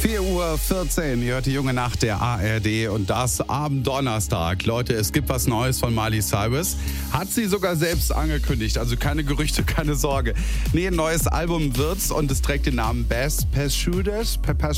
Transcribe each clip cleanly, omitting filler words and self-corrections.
4:14 Uhr, ihr hört die junge Nacht der ARD und das am Donnerstag. Leute, es gibt was Neues von Miley Cyrus. Hat sie sogar selbst angekündigt, also keine Gerüchte, keine Sorge. Nee, ein neues Album wird's und es trägt den Namen Best Persuades.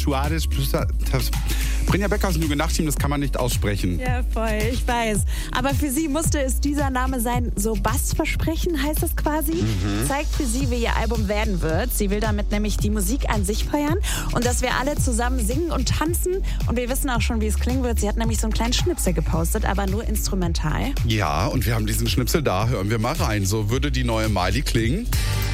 Brinja Becker aus dem Junge Nacht-Team, das kann man nicht aussprechen. Ja, voll, ich weiß. Aber für sie musste es dieser Name sein. So Bassversprechen heißt es quasi. Zeigt für sie, wie ihr Album werden wird. Sie will damit nämlich die Musik an sich feiern und dass wir alle zusammen singen und tanzen. Und wir wissen auch schon, wie es klingen wird. Sie hat nämlich so einen kleinen Schnipsel gepostet, aber nur instrumental. Ja, und wir haben diesen Schnipsel da. Hören wir mal rein. So würde die neue Miley klingen.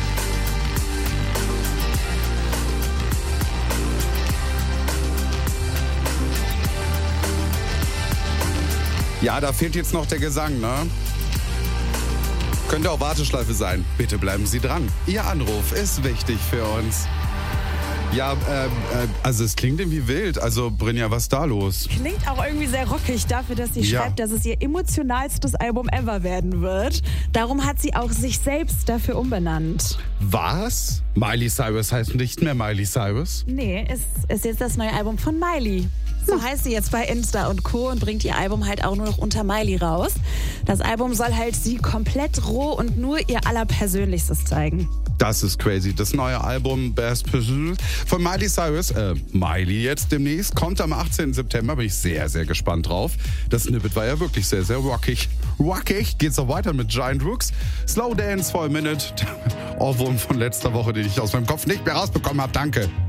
Ja, da fehlt jetzt noch der Gesang, ne? Könnte auch Warteschleife sein. Bitte bleiben Sie dran. Ihr Anruf ist wichtig für uns. Ja, also es klingt irgendwie wild. Also Brinja, was ist da los? Klingt auch irgendwie sehr rockig dafür, dass sie schreibt, dass es ihr emotionalstes Album ever werden wird. Darum hat sie auch sich selbst dafür umbenannt. Was? Miley Cyrus heißt nicht mehr Miley Cyrus? Nee, es ist jetzt das neue Album von Miley. So heißt sie jetzt bei Insta und Co. und bringt ihr Album halt auch nur noch unter Miley raus. Das Album soll halt sie komplett roh und nur ihr Allerpersönlichstes zeigen. Das ist crazy. Das neue Album Best Pursuit von Miley Cyrus, Miley jetzt demnächst, kommt am 18. September. Bin ich sehr, sehr gespannt drauf. Das Snippet war ja wirklich sehr, sehr rockig. Rockig geht's auch weiter mit Giant Rooks. Slow Dance for a Minute. Ohrwurm von letzter Woche, den ich aus meinem Kopf nicht mehr rausbekommen habe. Danke.